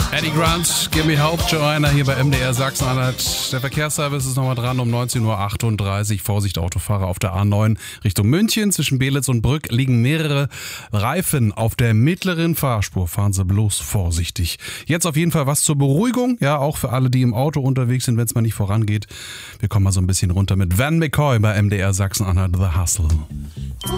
Eddie Grant, Give Me Hope, Joanna hier bei MDR Sachsen-Anhalt. Der Verkehrsservice ist nochmal dran um 19.38 Uhr. Vorsicht, Autofahrer auf der A9 Richtung München. Zwischen Belitz und Brück liegen mehrere Reifen auf der mittleren Fahrspur. Fahren Sie bloß vorsichtig. Jetzt auf jeden Fall was zur Beruhigung. Ja, auch für alle, die im Auto unterwegs sind, wenn es mal nicht vorangeht. Wir kommen mal so ein bisschen runter mit Van McCoy bei MDR Sachsen-Anhalt, The Hustle.